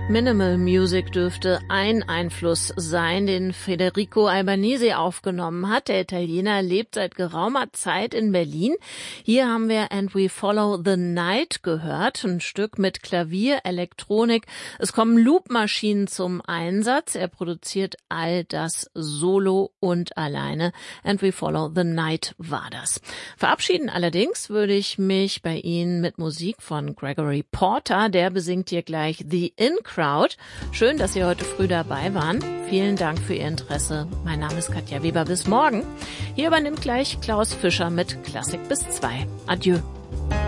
Minimal Music dürfte ein Einfluss sein, den Federico Albanese aufgenommen hat. Der Italiener lebt seit geraumer Zeit in Berlin. Hier haben wir And We Follow the Night gehört, ein Stück mit Klavier, Elektronik. Es kommen Loopmaschinen zum Einsatz. Er produziert all das solo und alleine. And We Follow the Night war das. Verabschieden allerdings würde ich mich bei Ihnen mit Musik von Gregory Porter. Der besingt hier gleich The In Crowd. Schön, dass Sie heute früh dabei waren. Vielen Dank für Ihr Interesse. Mein Name ist Katja Weber. Bis morgen. Hier übernimmt gleich Klaus Fischer mit Klassik bis 2. Adieu.